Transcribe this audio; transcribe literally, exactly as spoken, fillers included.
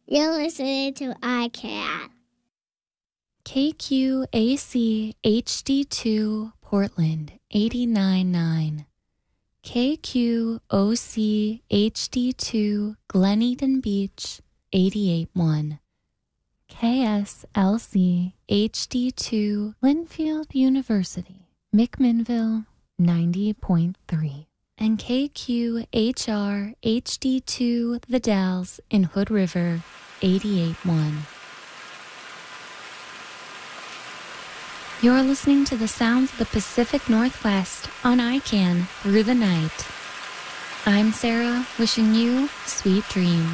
You're listening to I Can. K Q A C H D two Portland eighty-nine point nine. K Q O C H D two Glen Eden Beach eighty-eight point one. K S L C H D two Linfield University McMinnville ninety point three. And K Q H R H D two The Dalles in Hood River eighty-eight point one. You're listening to the sounds of the Pacific Northwest on I C A N through the night. I'm Sarah, wishing you sweet dreams.